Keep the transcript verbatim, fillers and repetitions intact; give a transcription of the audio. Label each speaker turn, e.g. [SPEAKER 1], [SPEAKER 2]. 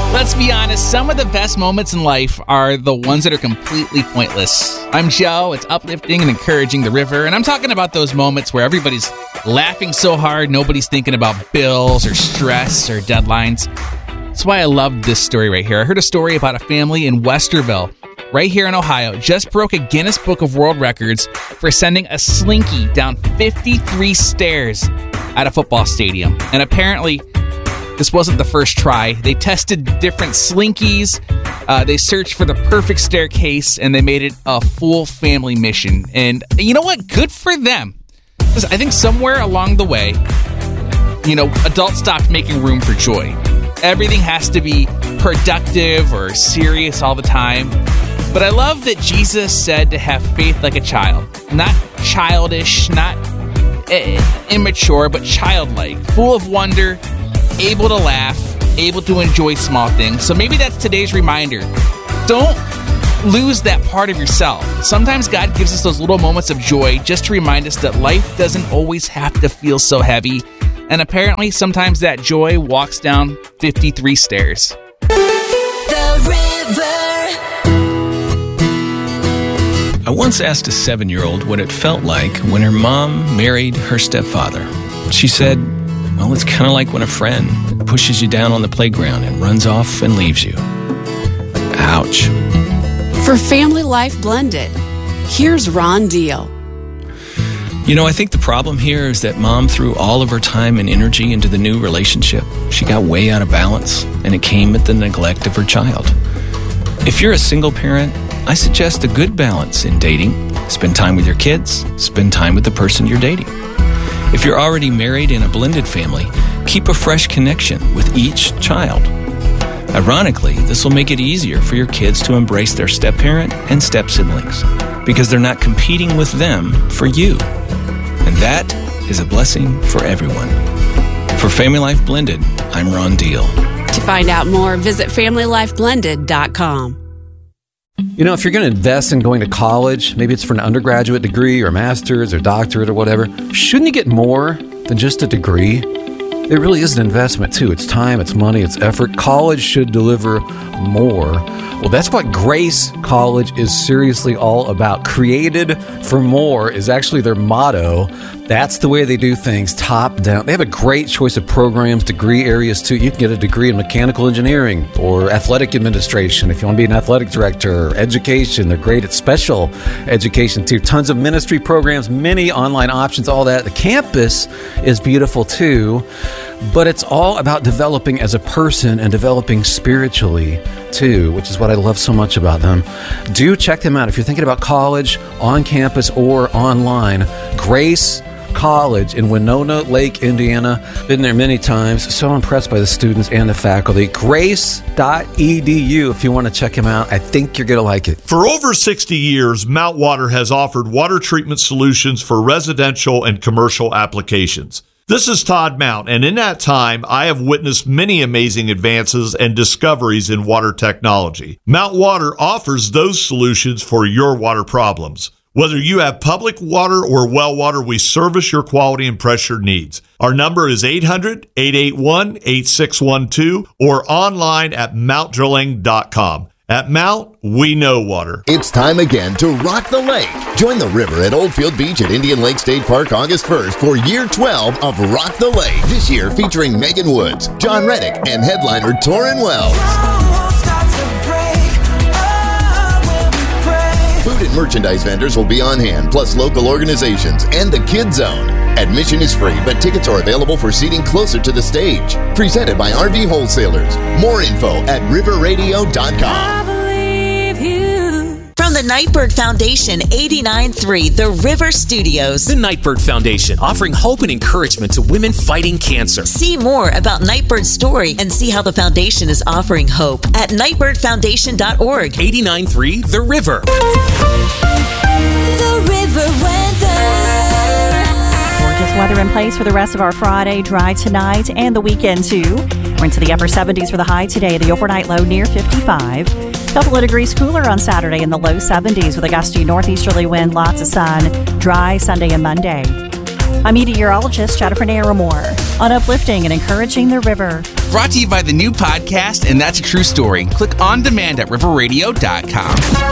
[SPEAKER 1] Let's be honest, some of the best moments in life are the ones that are completely pointless. I'm Joe, it's uplifting and encouraging the river, and I'm talking about those moments where everybody's laughing so hard, nobody's thinking about bills or stress or deadlines. That's why I love this story right here. I heard a story about a family in Westerville, right here in Ohio, just broke a Guinness Book of World Records for sending a slinky down fifty-three stairs at a football stadium. And apparently, this wasn't the first try. They tested different slinkies, uh, they searched for the perfect staircase, and they made it a full family mission. And you know what? Good for them. Because I think somewhere along the way, you know, adults stopped making room for joy. Everything has to be productive or serious all the time. But I love that Jesus said to have faith like a child. Not childish, not uh, immature, but childlike. Full of wonder, able to laugh, able to enjoy small things. So maybe that's today's reminder. Don't lose that part of yourself. Sometimes God gives us those little moments of joy just to remind us that life doesn't always have to feel so heavy. And apparently, sometimes that joy walks down fifty-three stairs.
[SPEAKER 2] The river.
[SPEAKER 3] I once asked a seven-year-old what it felt like when her mom married her stepfather. She said, well, it's kind of like when a friend pushes you down on the playground and runs off and leaves you. Ouch.
[SPEAKER 4] For Family Life Blended, here's Ron Deal.
[SPEAKER 3] You know, I think the problem here is that mom threw all of her time and energy into the new relationship. She got way out of balance, and it came at the neglect of her child. If you're a single parent, I suggest a good balance in dating. Spend time with your kids, spend time with the person you're dating. If you're already married in a blended family, keep a fresh connection with each child. Ironically, this will make it easier for your kids to embrace their step-parent and step-siblings because they're not competing with them for you. And that is a blessing for everyone. For Family Life Blended, I'm Ron Deal.
[SPEAKER 4] To find out more, visit family life blended dot com.
[SPEAKER 5] You know, if you're going to invest in going to college, maybe it's for an undergraduate degree or a master's or doctorate or whatever, shouldn't you get more than just a degree? It really is an investment, too. It's time, it's money, it's effort. College should deliver more. Well, that's what Grace College is seriously all about. Created for more is actually their motto. That's the way they do things, top down. They have a great choice of programs, degree areas, too. You can get a degree in mechanical engineering or athletic administration if you want to be an athletic director, or education. They're great at special education, too. Tons of ministry programs, many online options, all that. The campus is beautiful, too. But it's all about developing as a person and developing spiritually, too, which is what I love so much about them. Do check them out if you're thinking about college, on campus, or online. Grace College in Winona Lake, Indiana. Been there many times. So impressed by the students and the faculty. grace dot e d u if you want to check them out. I think you're going to like it.
[SPEAKER 6] For over sixty years, Mount Water has offered water treatment solutions for residential and commercial applications. This is Todd Mount, and in that time, I have witnessed many amazing advances and discoveries in water technology. Mount Water offers those solutions for your water problems. Whether you have public water or well water, we service your quality and pressure needs. Our number is eight hundred, eight eight one, eight six one two or online at mount drilling dot com. At Mount, we know water.
[SPEAKER 7] It's time again to rock the lake. Join the river at Oldfield Beach at Indian Lake State Park August first for year twelve of Rock the Lake. This year featuring Megan Woods, John Reddick, and headliner Torrin Wells. Food and merchandise vendors will be on hand, plus local organizations and the Kid Zone. Admission is free, but tickets are available for seating closer to the stage. Presented by R V Wholesalers. More info at river radio dot com.
[SPEAKER 2] From the Nightbird Foundation, eighty-nine point three The River Studios.
[SPEAKER 8] The Nightbird Foundation, offering hope and encouragement to women fighting cancer.
[SPEAKER 2] See more about Nightbird's story and see how the foundation is offering hope at nightbird foundation dot org.
[SPEAKER 8] eighty-nine point three The River.
[SPEAKER 2] The River Weather.
[SPEAKER 9] Gorgeous weather in place for the rest of our Friday. Dry tonight and the weekend, too. We're into the upper seventies for the high today. The overnight low near fifty-five. A couple of degrees cooler on Saturday in the low seventies with a gusty northeasterly wind, lots of sun. Dry Sunday and Monday. I'm meteorologist Jennifer Naramore on uplifting and encouraging the river.
[SPEAKER 1] Brought to you by the new podcast, And That's a True Story. Click on demand at river radio dot com.